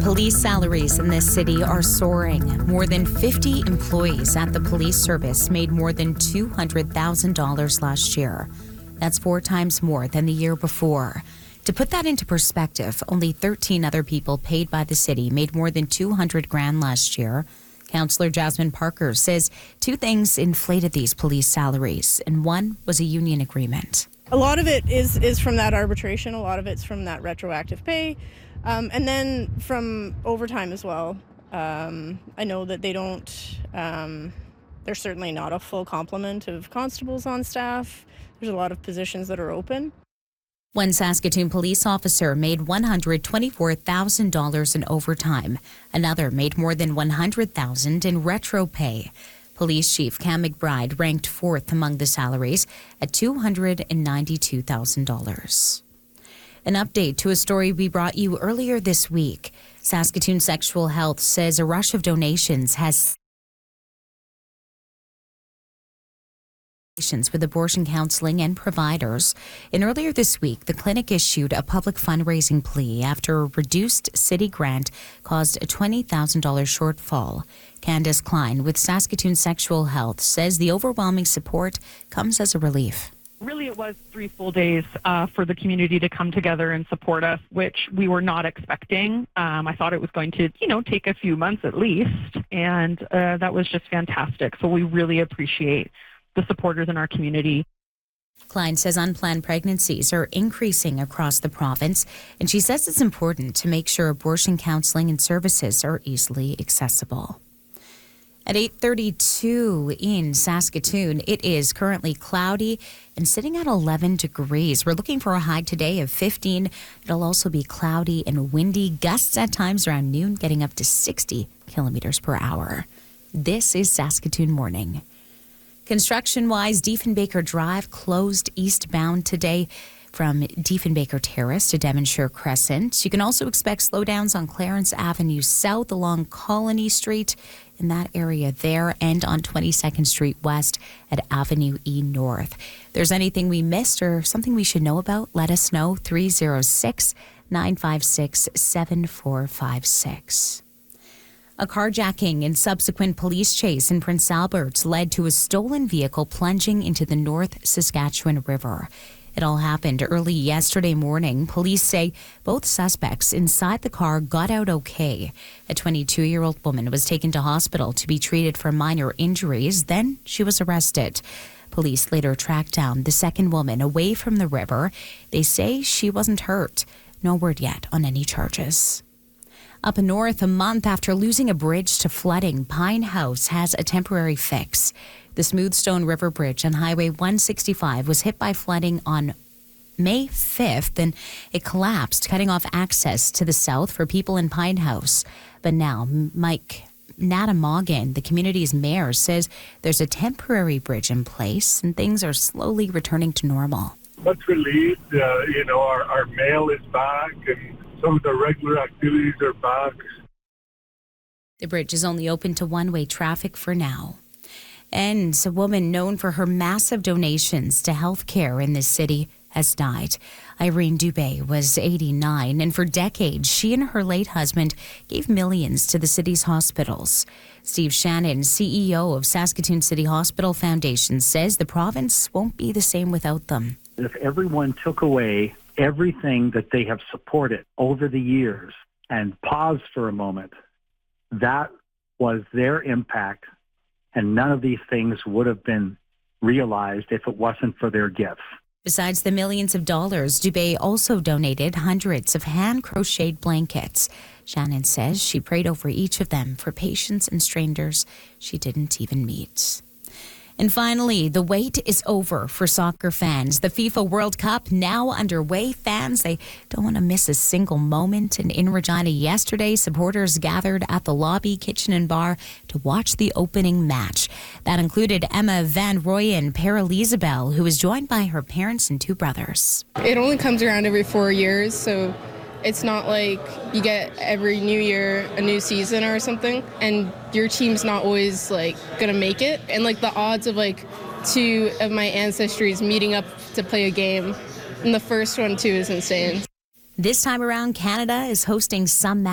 Police salaries in this city are soaring. More than 50 employees at the police service made more than $200,000 last year. That's 4 times more than the year before. To put that into perspective, only 13 other people paid by the city made more than $200,000 last year. Councillor Jasmine Parker says 2 things inflated these police salaries, and one was a union agreement. A lot of it is from that arbitration. A lot of it's from that retroactive pay. And then from overtime as well. I know that they don't, there's certainly not a full complement of constables on staff. There's a lot of positions that are open. One Saskatoon police officer made $124,000 in overtime. Another made more than $100,000 in retro pay. Police Chief Cam McBride ranked 4th among the salaries at $292,000. An update to a story we brought you earlier this week. Saskatoon Sexual Health says a rush of donations has with abortion counseling and providers. And earlier this week, the clinic issued a public fundraising plea after a reduced city grant caused a $20,000 shortfall. Candace Klein with Saskatoon Sexual Health says the overwhelming support comes as a relief. Really, it was 3 full days for the community to come together and support us, which we were not expecting. I thought it was going to, take a few months at least, and that was just fantastic. So we really appreciate the supporters in our community. Klein says unplanned pregnancies are increasing across the province, and she says it's important to make sure abortion counseling and services are easily accessible. At 8:32 in Saskatoon, it is currently cloudy and sitting at 11 degrees. We're looking for a high today of 15. It'll also be cloudy and windy, gusts at times around noon, getting up to 60 kilometers per hour. This is Saskatoon Morning. Construction-wise, Diefenbaker Drive closed eastbound today from Diefenbaker Terrace to Devonshire Crescent. You can also expect slowdowns on Clarence Avenue South along Colony Street in that area there, and on 22nd Street West at Avenue E North. If there's anything we missed or something we should know about, let us know. 306-956-7456. A carjacking and subsequent police chase in Prince Albert led to a stolen vehicle plunging into the North Saskatchewan River. It all happened early yesterday morning. Police say both suspects inside the car got out okay. A 22-year-old woman was taken to hospital to be treated for minor injuries. Then she was arrested. Police later tracked down the second woman away from the river. They say she wasn't hurt. No word yet on any charges. Up north, a month after losing a bridge to flooding, Pine House has a temporary fix. The Smoothstone River Bridge on Highway 165 was hit by flooding on May 5th, and it collapsed, cutting off access to the south for people in Pine House. But now, Mike Natamagan, the community's mayor, says there's a temporary bridge in place and things are slowly returning to normal. Much relieved, our mail is back and some of the regular activities are back. The bridge is only open to one-way traffic for now. And a woman known for her massive donations to health care in this city has died. Irene Dubé was 89, and for decades, she and her late husband gave millions to the city's hospitals. Steve Shannon, CEO of Saskatoon City Hospital Foundation, says the province won't be the same without them. If everyone took away everything that they have supported over the years and paused for a moment, that was their impact. And none of these things would have been realized if it wasn't for their gifts. Besides the millions of dollars, Dubé also donated hundreds of hand-crocheted blankets. Shannon says she prayed over each of them for patients and strangers she didn't even meet. And finally, the wait is over for soccer fans. The FIFA World Cup now underway. Fans, they don't want to miss a single moment. And in Regina yesterday, supporters gathered at the lobby, kitchen and bar to watch the opening match. That included Emma Van Royen Paralizabel, who was joined by her parents and 2 brothers. It only comes around every 4 years, so it's not like you get every new year a new season or something, and your team's not always gonna make it. And the odds of 2 of my ancestries meeting up to play a game, and the first one too, is insane. This time around, Canada is hosting some